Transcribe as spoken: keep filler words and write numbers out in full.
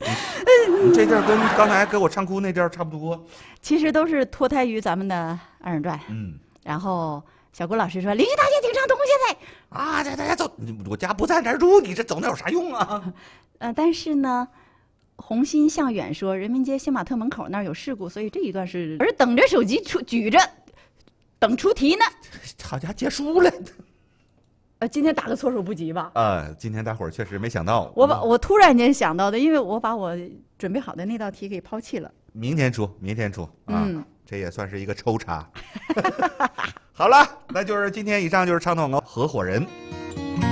你这地儿跟刚才给我唱哭那地儿差不多。 其实都是脱胎于咱们的二人转。 嗯， 然后小郭老师说：“邻居大姐请上东西来啊，这大家走，我家不在这儿住，你这走那有啥用啊？” 呃，但是呢，红心向远说，人民街新玛特门口那儿有事故，所以这一段是而等着手机出举着，等出题呢。 好家伙，结束了。 呃，今天打个措手不及吧？ 啊，今天大伙儿确实没想到。 我把我突然间想到的，因为我把我准备好的那道题给抛弃了。 明天出，明天出啊， 嗯、 这也算是一个抽查。好了，那就是今天以上就是畅通合伙人。